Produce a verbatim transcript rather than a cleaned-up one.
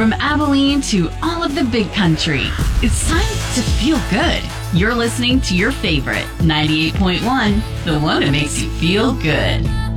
From Abilene to all of the big country, it's time to feel good. You're listening to your favorite ninety-eight point one, the one that makes you feel good.